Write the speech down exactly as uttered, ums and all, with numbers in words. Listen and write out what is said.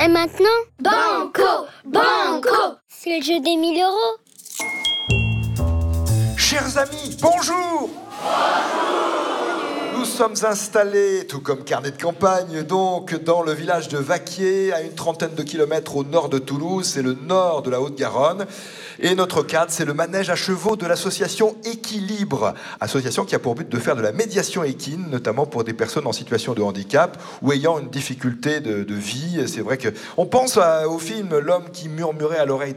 Et maintenant? Banco! Banco! C'est le jeu des mille euros. Chers amis, bonjour! Nous sommes installés, tout comme carnet de campagne, donc dans le village de Vaquier, à une trentaine de kilomètres au nord de Toulouse. C'est le nord de la Haute-Garonne. Et notre cadre, c'est le manège à chevaux de l'association Équilibre, association qui a pour but de faire de la médiation équine, notamment pour des personnes en situation de handicap ou ayant une difficulté de, de vie. C'est vrai qu'on pense à, au film L'homme qui murmurait à l'oreille des